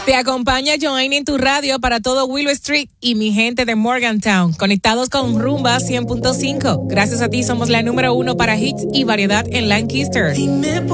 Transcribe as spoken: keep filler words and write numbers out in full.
Te acompaña Joanne en tu radio para todo Willow Street y mi gente de Morgantown, conectados con Rumba cien punto cinco. Gracias a ti somos la número uno para hits y variedad en Lancaster.